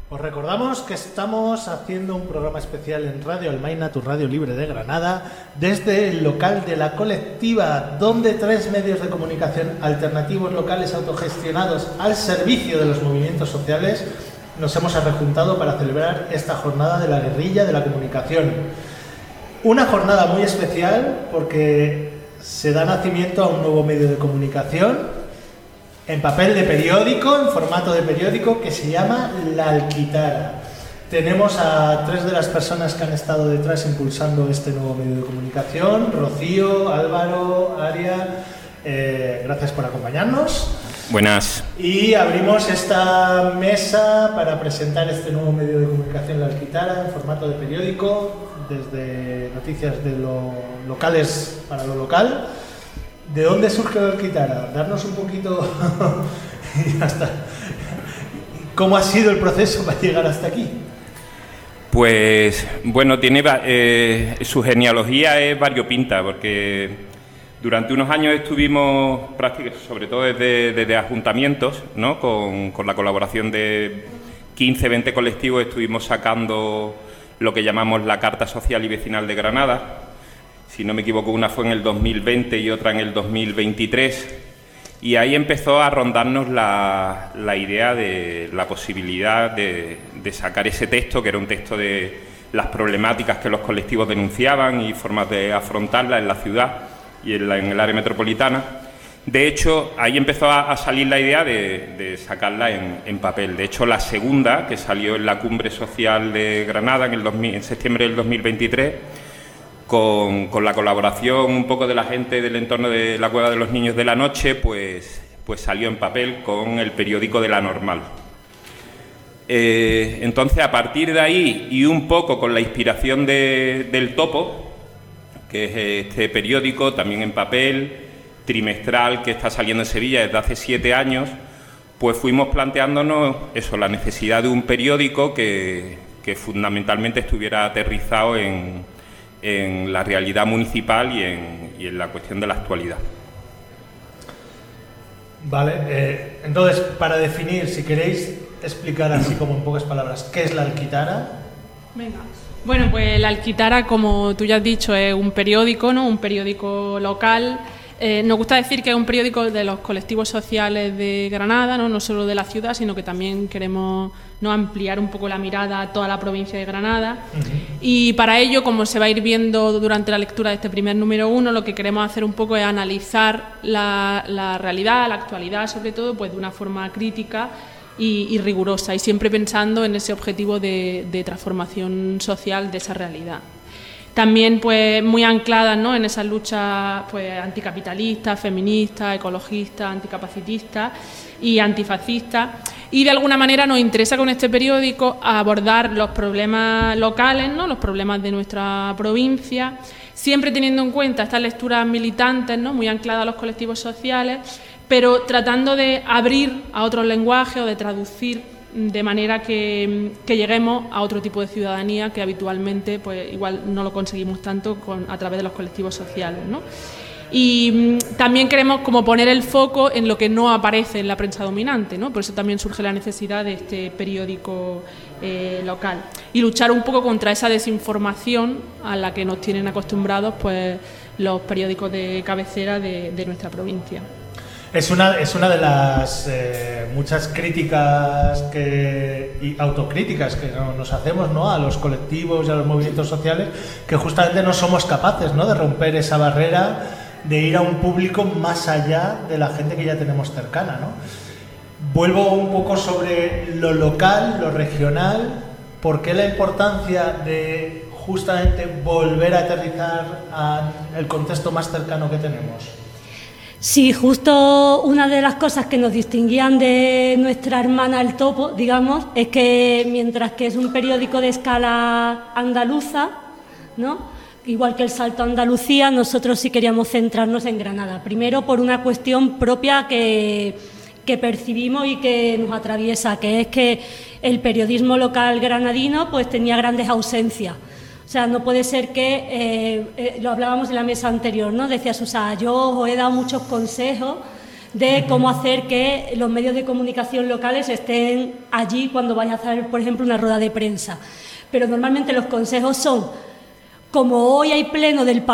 Os recordamos que estamos haciendo un programa especial en Radio Almaina, tu radio libre de Granada, desde el local de La Colectiva, donde 3 medios de comunicación alternativos locales autogestionados al servicio de los movimientos sociales nos hemos arrejuntado para celebrar esta jornada de la guerrilla de la comunicación. Una jornada muy especial porque se da nacimiento a un nuevo medio de comunicación en papel de periódico, en formato de periódico, que se llama La Alquitara. Tenemos a 3 de las personas que han estado detrás impulsando este nuevo medio de comunicación: Rocío, Álvaro, Aria. Gracias por acompañarnos. Buenas. Y abrimos esta mesa para presentar este nuevo medio de comunicación, La Alquitara, en formato de periódico, desde noticias de lo locales para lo local. ¿De dónde surge La Alquitara? Darnos un poquito y ya está. ¿Cómo ha sido el proceso para llegar hasta aquí? Pues bueno, su genealogía es variopinta, porque durante unos años estuvimos, sobre todo desde ayuntamientos, ¿no? Con la colaboración de 15, 20 colectivos, estuvimos sacando lo que llamamos la Carta Social y Vecinal de Granada. Si no me equivoco, una fue en el 2020 y otra en el 2023, y ahí empezó a rondarnos la idea de la posibilidad de sacar ese texto, que era un texto de las problemáticas que los colectivos denunciaban y formas de afrontarlas en la ciudad y en el área metropolitana. De hecho, ahí empezó a salir la idea de sacarla en papel. De hecho, la segunda, que salió en la Cumbre Social de Granada en septiembre del 2023, con la colaboración un poco de la gente del entorno de la Cueva de los Niños de la Noche, pues salió en papel con el periódico de La Normal. Entonces, a partir de ahí, y un poco con la inspiración del Topo, que es este periódico también en papel, trimestral, que está saliendo en Sevilla desde hace 7 años, pues fuimos planteándonos la necesidad de un periódico que fundamentalmente estuviera aterrizado en la realidad municipal y en la cuestión de la actualidad. Vale, entonces, para definir, si queréis explicar así como en pocas palabras, ¿qué es La Alquitara? Venga. Bueno, pues La Alquitara, como tú ya has dicho, es un periódico, ¿no? Un periódico local. Nos gusta decir que es un periódico de los colectivos sociales de Granada, no solo de la ciudad, sino que también queremos ampliar un poco la mirada a toda la provincia de Granada. Uh-huh. Y para ello, como se va a ir viendo durante la lectura de este primer número 1, lo que queremos hacer un poco es analizar la realidad, la actualidad, sobre todo, pues de una forma crítica y rigurosa, y siempre pensando en ese objetivo de transformación social de esa realidad. También pues muy ancladas, ¿no?, en esas luchas pues anticapitalistas, feministas, ecologistas, anticapacitistas y antifascistas. Y de alguna manera nos interesa con este periódico abordar los problemas locales, ¿no?, los problemas de nuestra provincia, siempre teniendo en cuenta estas lecturas militantes, ¿no?, muy ancladas a los colectivos sociales, pero tratando de abrir a otros lenguajes o de traducir de manera que lleguemos a otro tipo de ciudadanía que habitualmente pues igual no lo conseguimos tanto a través de los colectivos sociales, ¿no? Y también queremos como poner el foco en lo que no aparece en la prensa dominante, ¿no? Por eso también surge la necesidad de este periódico local y luchar un poco contra esa desinformación a la que nos tienen acostumbrados pues los periódicos de cabecera de nuestra provincia. Es una de las muchas críticas y autocríticas que nos hacemos, ¿no?, a los colectivos y a los movimientos sociales, que justamente no somos capaces, ¿no?, de romper esa barrera, de ir a un público más allá de la gente que ya tenemos cercana, ¿no? Vuelvo un poco sobre lo local, lo regional. ¿Por qué la importancia de justamente volver a aterrizar al contexto más cercano que tenemos? Sí, justo una de las cosas que nos distinguían de nuestra hermana El Topo, digamos, es que mientras que es un periódico de escala andaluza, ¿no?, igual que El Salto a Andalucía, nosotros sí queríamos centrarnos en Granada. Primero por una cuestión propia que percibimos y que nos atraviesa, que es que el periodismo local granadino pues tenía grandes ausencias. O sea, no puede ser que, lo hablábamos en la mesa anterior, ¿no?, decía Susana, yo os he dado muchos consejos, de cómo hacer que los medios de comunicación locales estén allí cuando vaya a hacer, por ejemplo, una rueda de prensa. Pero normalmente los consejos son, como hoy hay pleno del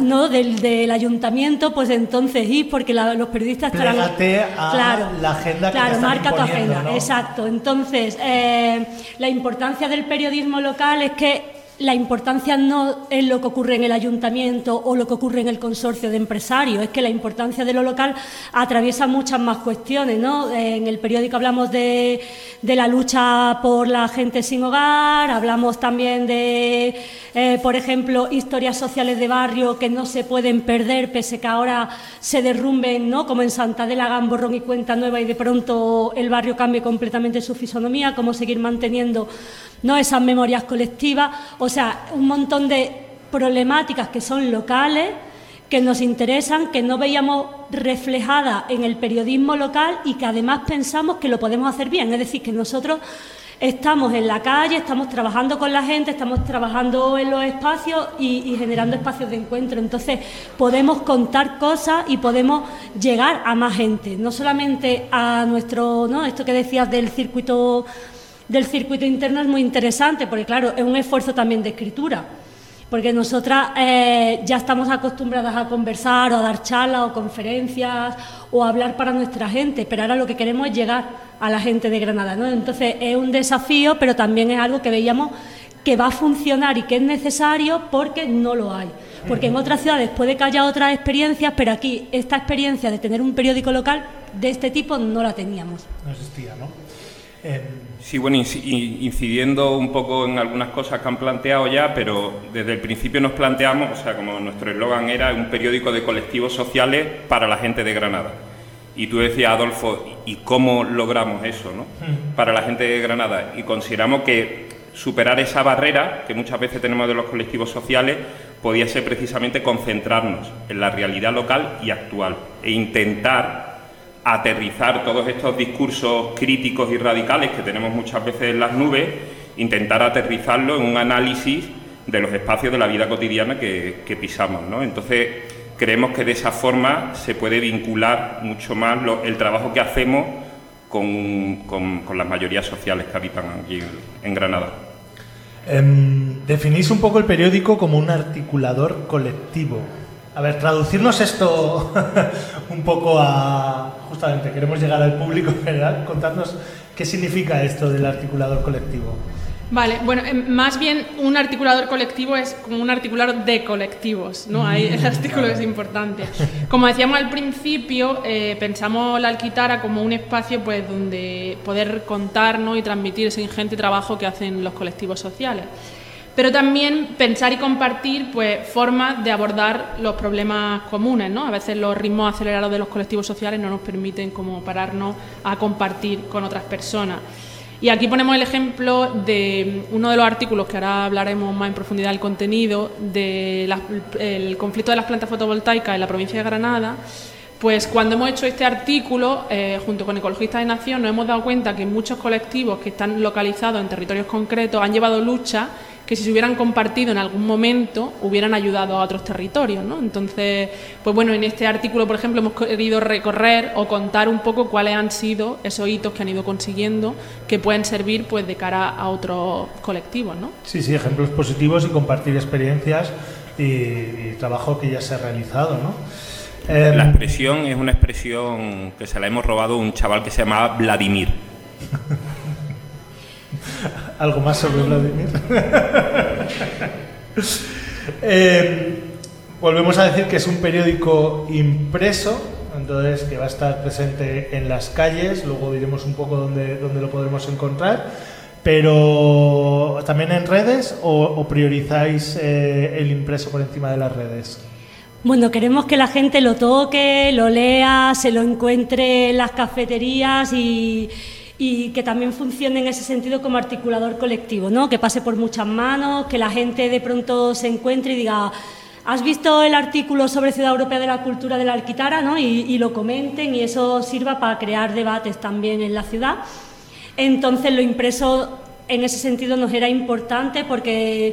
del ayuntamiento, pues entonces porque los periodistas estarán... Plégate a la agenda que te están marca tu agenda, ¿no? exacto. Entonces, la importancia del periodismo local es que la importancia no es lo que ocurre en el ayuntamiento o lo que ocurre en el consorcio de empresarios, es que la importancia de lo local atraviesa muchas más cuestiones, ¿no? En el periódico hablamos de la lucha por la gente sin hogar, hablamos también de, por ejemplo, historias sociales de barrio que no se pueden perder pese que ahora se derrumben, ¿no? Como en Santa Adela hagan borrón y cuenta nueva y de pronto el barrio cambie completamente su fisonomía, cómo seguir manteniendo, ¿no?, esas memorias colectivas. O sea, un montón de problemáticas que son locales, que nos interesan, que no veíamos reflejadas en el periodismo local y que además pensamos que lo podemos hacer bien. Es decir, que nosotros estamos en la calle, estamos trabajando con la gente, estamos trabajando en los espacios y generando espacios de encuentro. Entonces, podemos contar cosas y podemos llegar a más gente, no solamente a nuestro, ¿no?, esto que decías del circuito interno es muy interesante, porque claro, es un esfuerzo también de escritura, porque nosotras ya estamos acostumbradas a conversar o a dar charlas o conferencias o a hablar para nuestra gente, pero ahora lo que queremos es llegar a la gente de Granada, ¿no? Entonces es un desafío, pero también es algo que veíamos que va a funcionar y que es necesario porque no lo hay. Porque en otras ciudades puede que haya otras experiencias, pero aquí esta experiencia de tener un periódico local de este tipo no la teníamos. No existía, ¿no? Sí, bueno, incidiendo un poco en algunas cosas que han planteado ya, pero desde el principio nos planteamos, o sea, como nuestro eslogan era un periódico de colectivos sociales para la gente de Granada. Y tú decías, Adolfo, ¿y cómo logramos eso, no?, para la gente de Granada? Y consideramos que superar esa barrera que muchas veces tenemos de los colectivos sociales podía ser precisamente concentrarnos en la realidad local y actual e intentar aterrizar todos estos discursos críticos y radicales que tenemos muchas veces en las nubes, intentar aterrizarlo en un análisis de los espacios de la vida cotidiana que pisamos, ¿no? Entonces, creemos que de esa forma se puede vincular mucho más el trabajo que hacemos con las mayorías sociales que habitan aquí en Granada. Definís un poco el periódico como un articulador colectivo. A ver, traducirnos esto un poco justamente, queremos llegar al público en general, contarnos qué significa esto del articulador colectivo. Vale, bueno, más bien un articulador colectivo es como un articulador de colectivos, ¿no? Ahí el artículo es importante. Como decíamos al principio, pensamos la Alquitara como un espacio pues donde poder contar, ¿no?, y transmitir ese ingente trabajo que hacen los colectivos sociales. Pero también pensar y compartir pues formas de abordar los problemas comunes, ¿no? A veces los ritmos acelerados de los colectivos sociales no nos permiten como pararnos a compartir con otras personas. Y aquí ponemos el ejemplo de uno de los artículos que ahora hablaremos más en profundidad del contenido, del conflicto de las plantas fotovoltaicas en la provincia de Granada. Pues cuando hemos hecho este artículo, junto con Ecologistas de Nación, nos hemos dado cuenta que muchos colectivos que están localizados en territorios concretos han llevado luchas que si se hubieran compartido en algún momento hubieran ayudado a otros territorios, ¿no? Entonces, pues bueno, en este artículo, por ejemplo, hemos querido recorrer o contar un poco cuáles han sido esos hitos que han ido consiguiendo que pueden servir pues de cara a otros colectivos, ¿no? Sí, ejemplos positivos y compartir experiencias y trabajo que ya se ha realizado, ¿no? La expresión es una expresión que se la hemos robado a un chaval que se llamaba Vladimir. ¿Algo más sobre Vladimir? Volvemos a decir que es un periódico impreso, entonces que va a estar presente en las calles, luego diremos un poco dónde lo podremos encontrar, pero también en redes o priorizáis el impreso por encima de las redes. Bueno, queremos que la gente lo toque, lo lea, se lo encuentre en las cafeterías y que también funcione en ese sentido como articulador colectivo, ¿no? Que pase por muchas manos, que la gente de pronto se encuentre y diga, ¿has visto el artículo sobre Ciudad Europea de la Cultura de la Alquitara?, ¿no? Y lo comenten y eso sirva para crear debates también en la ciudad. Entonces lo impreso en ese sentido nos era importante porque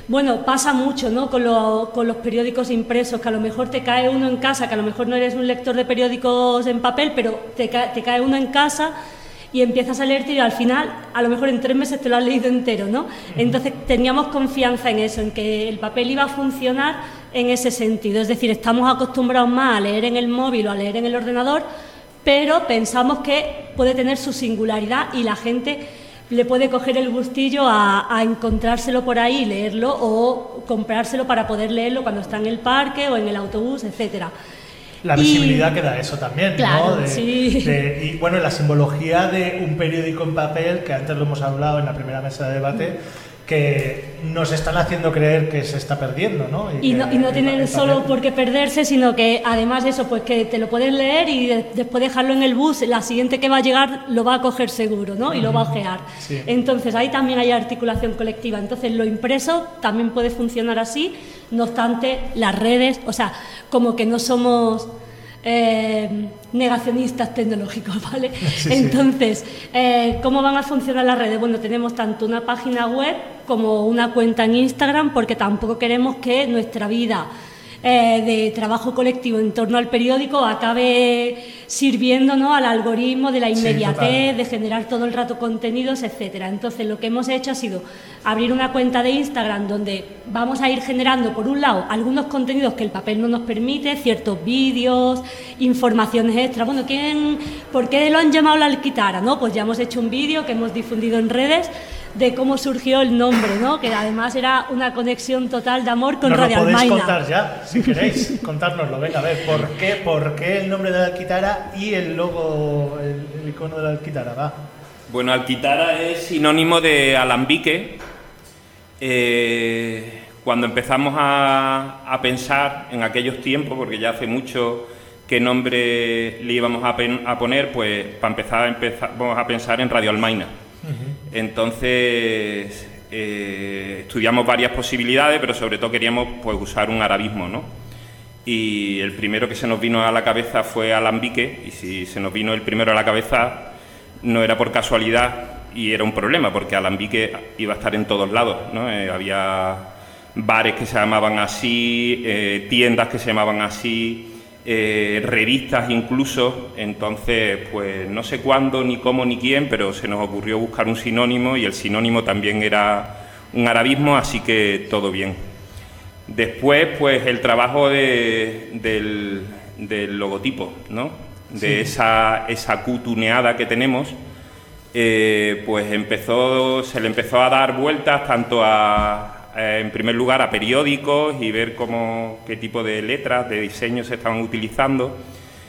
Bueno, pasa mucho, ¿no? Con los periódicos impresos, que a lo mejor te cae uno en casa, que a lo mejor no eres un lector de periódicos en papel, pero te cae uno en casa y empiezas a leerte y al final, a lo mejor en 3 meses te lo has leído entero, ¿no? Entonces teníamos confianza en eso, en que el papel iba a funcionar en ese sentido. Es decir, estamos acostumbrados más a leer en el móvil o a leer en el ordenador, pero pensamos que puede tener su singularidad y la gente le puede coger el gustillo a encontrárselo por ahí, leerlo o comprárselo para poder leerlo cuando está en el parque o en el autobús, etcétera. La visibilidad que da eso también, claro, ¿no? Sí. Y bueno, la simbología de un periódico en papel, que antes lo hemos hablado en la primera mesa de debate, que nos están haciendo creer que se está perdiendo, ¿no? Y no tienen solo por qué perderse, sino que además eso, pues que te lo puedes leer y después dejarlo en el bus, la siguiente que va a llegar lo va a coger seguro, ¿no? Y lo va a ojear. Sí. Entonces ahí también hay articulación colectiva. Entonces lo impreso también puede funcionar así, no obstante las redes, o sea, como que no somos negacionistas tecnológicos, ¿vale? Sí, Entonces, ¿cómo van a funcionar las redes? Bueno, tenemos tanto una página web como una cuenta en Instagram, porque tampoco queremos que nuestra vida de trabajo colectivo en torno al periódico acabe sirviendo, ¿no?, al algoritmo de la inmediatez, de generar todo el rato contenidos, etcétera. Entonces, lo que hemos hecho ha sido abrir una cuenta de Instagram donde vamos a ir generando, por un lado, algunos contenidos que el papel no nos permite, ciertos vídeos, informaciones extras. Bueno, ¿por qué lo han llamado la Alquitara?, ¿no? Pues ya hemos hecho un vídeo que hemos difundido en redes de cómo surgió el nombre, ¿no? Que además era una conexión total de amor con Radio Almaina. Nos lo podéis contar ya, si queréis, contárnoslo. Venga, a ver, ¿por qué el nombre de la Alquitara y el logo, el icono de la Alquitara? Va. Bueno, Alquitara es sinónimo de alambique. Cuando empezamos a pensar en aquellos tiempos, porque ya hace mucho qué nombre le íbamos a poner, pues para empezar vamos a pensar en Radio Almaina. Entonces estudiamos varias posibilidades, pero sobre todo queríamos pues usar un arabismo, ¿no? Y el primero que se nos vino a la cabeza fue alambique, y si se nos vino el primero a la cabeza no era por casualidad y era un problema, porque alambique iba a estar en todos lados, ¿no? Había bares que se llamaban así, tiendas que se llamaban así, revistas incluso. Entonces, pues no sé cuándo, ni cómo, ni quién, pero se nos ocurrió buscar un sinónimo y el sinónimo también era un arabismo, así que todo bien. Después, pues el trabajo del logotipo, ¿no? De esa Q tuneada que tenemos, pues se le empezó a dar vueltas tanto en primer lugar a periódicos y ver qué tipo de letras, de diseños se estaban utilizando.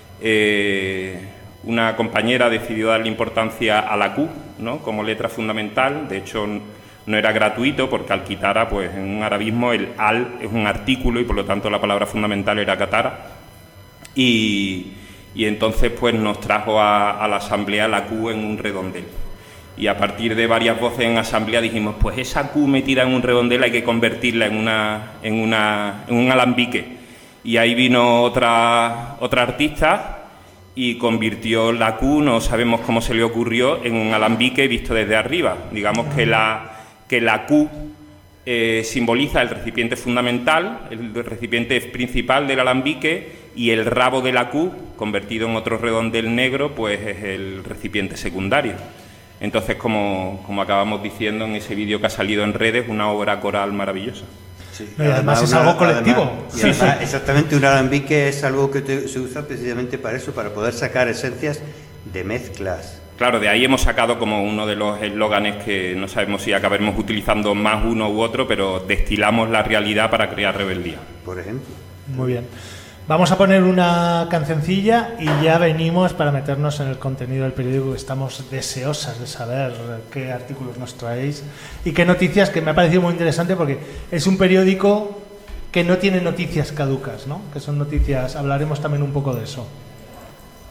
Una compañera decidió darle importancia a la Q, ¿no?, como letra fundamental. De hecho, no era gratuito, porque Alquitara, pues en un arabismo el al es un artículo y por lo tanto la palabra fundamental era Catara. Y entonces pues nos trajo a la asamblea la Q en un redondel. Y a partir de varias voces en asamblea dijimos, pues esa Q metida en un redondel hay que convertirla en un alambique. Y ahí vino otra artista y convirtió la Q, no sabemos cómo se le ocurrió, en un alambique visto desde arriba. Digamos que la Q simboliza el recipiente fundamental, el recipiente principal del alambique, y el rabo de la Q, convertido en otro redondel negro, pues es el recipiente secundario. Entonces, como acabamos diciendo en ese vídeo que ha salido en redes, una obra coral maravillosa. Sí, y además es algo colectivo. Además, exactamente, un alambique es algo que se usa precisamente para eso, para poder sacar esencias de mezclas. Claro, de ahí hemos sacado como uno de los eslóganes que no sabemos si acabaremos utilizando más uno u otro, pero destilamos la realidad para crear rebeldía. Por ejemplo. Muy bien. Vamos a poner una cancioncilla y ya venimos para meternos en el contenido del periódico, que estamos deseosas de saber qué artículos nos traéis y qué noticias, que me ha parecido muy interesante porque es un periódico que no tiene noticias caducas, ¿no? Que son noticias, hablaremos también un poco de eso.